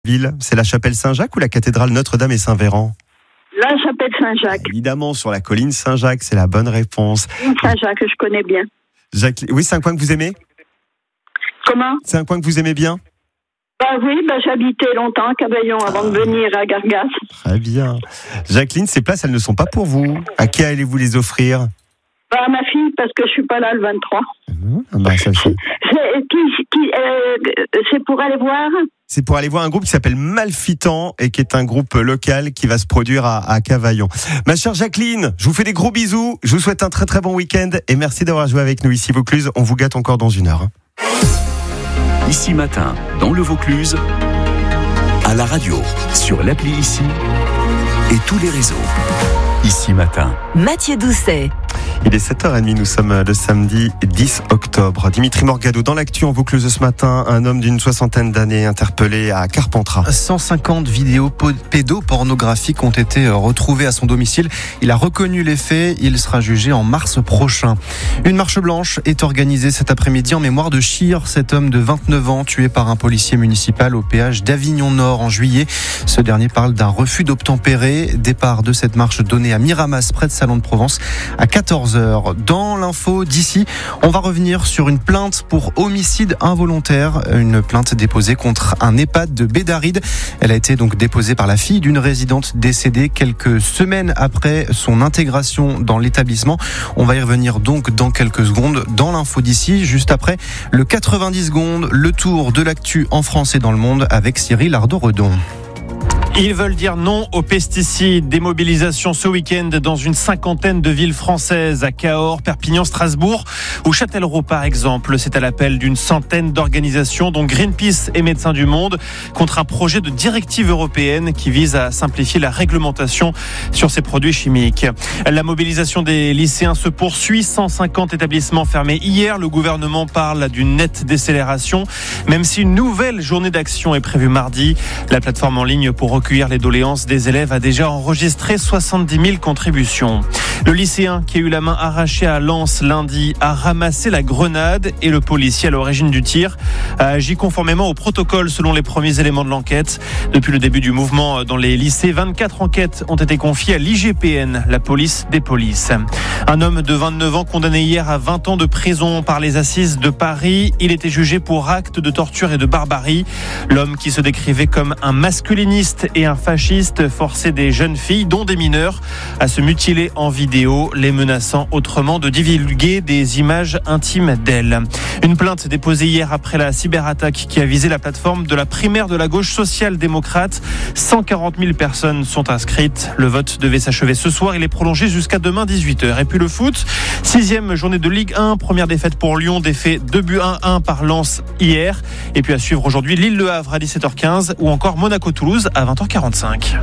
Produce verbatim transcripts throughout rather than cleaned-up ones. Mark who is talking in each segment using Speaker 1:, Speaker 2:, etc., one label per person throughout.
Speaker 1: Ville, c'est la chapelle Saint-Jacques ou la cathédrale Notre-Dame et Saint-Véran?
Speaker 2: La chapelle Saint-Jacques.
Speaker 1: Évidemment, sur la colline Saint-Jacques, c'est la bonne réponse.
Speaker 2: Saint-Jacques, je connais bien.
Speaker 1: Jacques... Oui, c'est un coin que vous aimez?
Speaker 2: Comment?
Speaker 1: C'est un coin que vous aimez bien?
Speaker 2: Bah oui, bah j'habitais longtemps à Cavaillon avant de venir à Gargas.
Speaker 1: Très bien. Jacqueline, ces places, elles ne sont pas pour vous. À qui allez-vous les offrir?
Speaker 2: Bah à ma fille, parce que je suis pas là le vingt-trois.
Speaker 1: Mmh, bah, ça, c'est...
Speaker 2: C'est, qui, qui, euh, c'est pour aller voir?
Speaker 1: C'est pour aller voir un groupe qui s'appelle Malfitant et qui est un groupe local qui va se produire à, à Cavaillon. Ma chère Jacqueline, je vous fais des gros bisous. Je vous souhaite un très très bon week-end et merci d'avoir joué avec nous ici Vaucluse. On vous gâte encore dans une heure.
Speaker 3: Ici Matin, dans le Vaucluse, à la radio, sur l'appli Ici et tous les réseaux. Ici Matin.
Speaker 4: Mathieu Doucet.
Speaker 1: Il est sept heures trente, nous sommes le samedi dix octobre. Dimitri Morgado, dans l'actu en Vaucluse ce matin, un homme d'une soixantaine d'années interpellé à Carpentras.
Speaker 5: cent cinquante vidéos pédopornographiques ont été retrouvées à son domicile. Il a reconnu les faits, il sera jugé en mars prochain. Une marche blanche est organisée cet après-midi en mémoire de Chir, cet homme de vingt-neuf ans tué par un policier municipal au péage d'Avignon-Nord en juillet. Ce dernier parle d'un refus d'obtempérer. Départ de cette marche donnée à Miramas, près de Salon de Provence, à quatorze heures. Dans l'info d'ici, on va revenir sur une plainte pour homicide involontaire, une plainte déposée contre un EHPAD de Bédaride. Elle a été donc déposée par la fille d'une résidente décédée quelques semaines après son intégration dans l'établissement. On va y revenir donc dans quelques secondes dans l'info d'ici, juste après le quatre-vingt-dix secondes, le tour de l'actu en France et dans le monde avec Cyril Ardo-Redon.
Speaker 6: Ils veulent dire non aux pesticides. Des mobilisations ce week-end dans une cinquantaine de villes françaises, à Cahors, Perpignan, Strasbourg ou Châtellerault par exemple. C'est à l'appel d'une centaine d'organisations dont Greenpeace et Médecins du Monde contre un projet de directive européenne qui vise à simplifier la réglementation sur ces produits chimiques. La mobilisation des lycéens se poursuit. cent cinquante établissements fermés hier. Le gouvernement parle d'une nette décélération, même si une nouvelle journée d'action est prévue mardi. La plateforme en ligne pour recueillir les doléances des élèves a déjà enregistré soixante-dix mille contributions. Le lycéen qui a eu la main arrachée à Lens lundi a ramassé la grenade et le policier à l'origine du tir a agi conformément au protocole selon les premiers éléments de l'enquête. Depuis le début du mouvement dans les lycées, vingt-quatre enquêtes ont été confiées à l'I G P N, la police des polices. Un homme de vingt-neuf ans condamné hier à vingt ans de prison par les assises de Paris. Il était jugé pour actes de torture et de barbarie. L'homme qui se décrivait comme un masculiniste et un fasciste forçait des jeunes filles, dont des mineurs, à se mutiler en vidéo, les menaçant autrement de divulguer des images intimes d'elles. Une plainte déposée hier après la cyberattaque qui a visé la plateforme de la primaire de la gauche social-démocrate. cent quarante mille personnes sont inscrites. Le vote devait s'achever ce soir. Il est prolongé jusqu'à demain dix-huit heures. Et puis le foot, sixième journée de Ligue un, première défaite pour Lyon, défait deux buts à un par Lens hier. Et puis à suivre aujourd'hui Lille-Le Havre à dix-sept heures quinze ou encore Monaco-Toulouse à vingt heures quarante-cinq.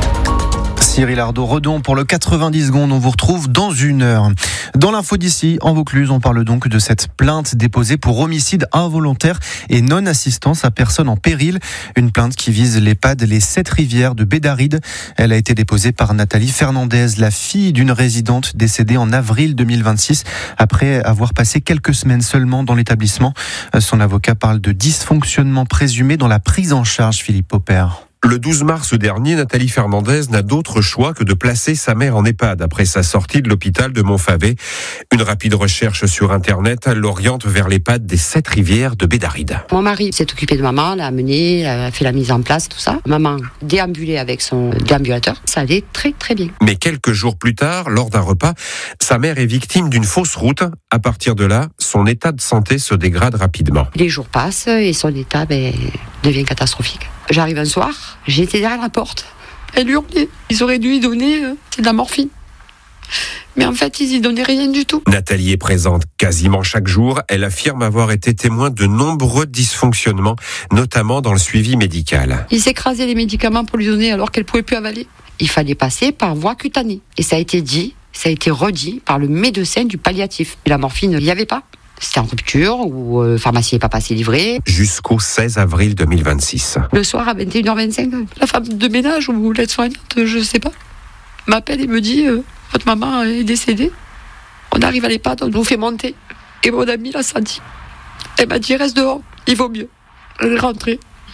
Speaker 5: Cyril Ardo-Redon pour le quatre-vingt-dix secondes, on vous retrouve dans une heure. Dans l'info d'ici, en Vaucluse, on parle donc de cette plainte déposée pour homicide involontaire et non-assistance à personne en péril. Une plainte qui vise l'EHPAD Les Sept Rivières de Bédaride. Elle a été déposée par Nathalie Fernandez, la fille d'une résidente décédée en avril deux mille vingt-six, après avoir passé quelques semaines seulement dans l'établissement. Son avocat parle de dysfonctionnement présumé dans la prise en charge, Philippe Popper.
Speaker 7: Le douze mars dernier, Nathalie Fernandez n'a d'autre choix que de placer sa mère en EHPAD après sa sortie de l'hôpital de Montfavet. Une rapide recherche sur Internet l'oriente vers l'EHPAD des Sept Rivières de Bédaride.
Speaker 8: Mon mari s'est occupé de maman, l'a amenée, a fait la mise en place, tout ça. Maman déambulait avec son déambulateur. Ça allait très très bien.
Speaker 7: Mais quelques jours plus tard, lors d'un repas, sa mère est victime d'une fausse route. À partir de là, son état de santé se dégrade rapidement.
Speaker 8: Les jours passent et son état ben, devient catastrophique. J'arrive un soir, j'étais derrière la porte. Elle hurlait. Ils auraient dû lui donner euh, de la morphine. Mais en fait, ils y donnaient rien du tout.
Speaker 7: Nathalie est présente quasiment chaque jour. Elle affirme avoir été témoin de nombreux dysfonctionnements, notamment dans le suivi médical.
Speaker 8: Ils s'écrasaient les médicaments pour lui donner alors qu'elle ne pouvait plus avaler. Il fallait passer par voie cutanée. Et ça a été dit, ça a été redit par le médecin du palliatif. Et la morphine, il n'y avait pas. C'était en rupture ou le pharmacien n'est pas passé livré.
Speaker 7: Jusqu'au seize avril deux mille vingt-six.
Speaker 8: Le soir à vingt et une heures vingt-cinq, la femme de ménage ou l'aide-soignante, je ne sais pas, m'appelle et me dit euh, « Votre maman est décédée. On arrive à l'EHPAD, on nous fait monter. » Et mon amie l'a senti. Elle m'a dit « Reste dehors, il vaut mieux. » Elle est rentrée.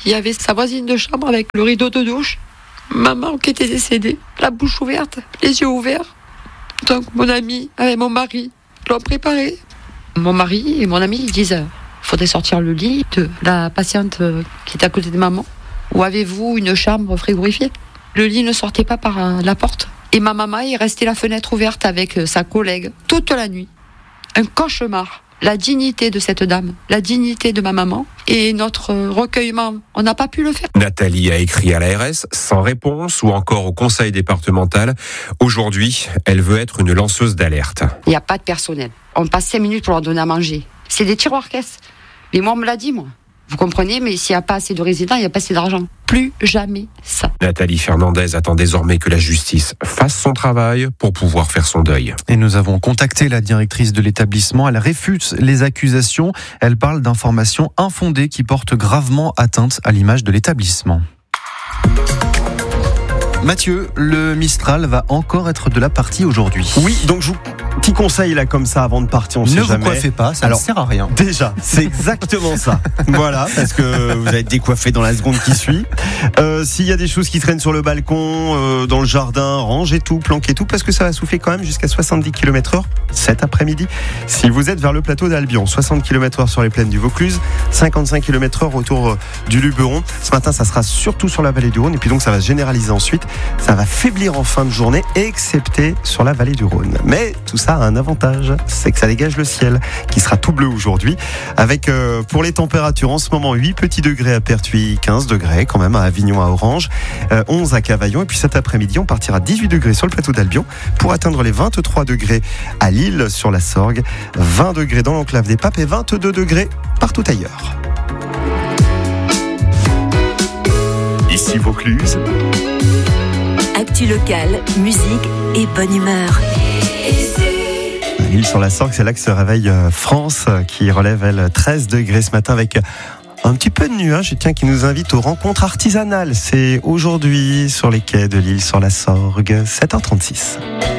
Speaker 8: il y avait sa voisine de chambre avec le rideau de douche. Maman qui était décédée, la bouche ouverte, les yeux ouverts. Donc mon ami avec mon mari l'ont préparé. Mon mari et mon ami ils disent, il faudrait sortir le lit de la patiente qui est à côté de maman. Ou avez-vous une chambre frigorifiée ? Le lit ne sortait pas par la porte. Et ma maman est restée la fenêtre ouverte avec sa collègue toute la nuit. Un cauchemar. La dignité de cette dame, la dignité de ma maman et notre recueillement, on n'a pas pu le faire.
Speaker 7: Nathalie a écrit à l'A R S sans réponse ou encore au conseil départemental. Aujourd'hui, elle veut être une lanceuse d'alerte.
Speaker 8: Il n'y a pas de personnel. On passe cinq minutes pour leur donner à manger. C'est des tiroirs-caisses. Mais moi, on me l'a dit, moi. Vous comprenez, mais s'il n'y a pas assez de résidents, il n'y a pas assez d'argent. Plus jamais ça.
Speaker 7: Nathalie Fernandez attend désormais que la justice fasse son travail pour pouvoir faire son deuil.
Speaker 5: Et nous avons contacté la directrice de l'établissement. Elle réfute les accusations. Elle parle d'informations infondées qui portent gravement atteinte à l'image de l'établissement. Mathieu, le Mistral va encore être de la partie aujourd'hui.
Speaker 1: Oui, donc je vous petit conseil là comme ça avant de partir, on
Speaker 5: ne
Speaker 1: sait
Speaker 5: vous
Speaker 1: jamais.
Speaker 5: coiffez pas, ça
Speaker 1: Alors,
Speaker 5: ne sert à rien.
Speaker 1: Déjà, c'est exactement ça. Voilà, parce que vous allez être décoiffé dans la seconde qui suit. Euh, s'il y a des choses qui traînent sur le balcon, euh, dans le jardin, rangez tout, planquez tout, parce que ça va souffler quand même jusqu'à soixante-dix kilomètres heure cet après-midi. Si vous êtes vers le plateau d'Albion, soixante kilomètres heure sur les plaines du Vaucluse, cinquante-cinq kilomètres heure autour du Luberon. Ce matin, ça sera surtout sur la vallée du Rhône, et puis donc ça va se généraliser ensuite. Ça va faiblir en fin de journée, excepté sur la vallée du Rhône. Mais tout ça a un avantage, c'est que ça dégage le ciel, qui sera tout bleu aujourd'hui, avec euh, pour les températures en ce moment huit petits degrés à Pertuis, quinze degrés quand même à Avignon, à Orange, euh, onze à Cavaillon, et puis cet après-midi on partira dix-huit degrés sur le plateau d'Albion pour atteindre les vingt-trois degrés à Lille sur la Sorgue, vingt degrés dans l'enclave des Papes et vingt-deux degrés partout ailleurs.
Speaker 3: Ici Vaucluse.
Speaker 4: Actu locale, musique et bonne humeur.
Speaker 1: Lille sur la Sorgue, c'est là que se réveille France, qui relève, elle, treize degrés ce matin avec un petit peu de nuages, tiens, qui nous invite aux rencontres artisanales. C'est aujourd'hui sur les quais de Lille sur la Sorgue, sept heures trente-six.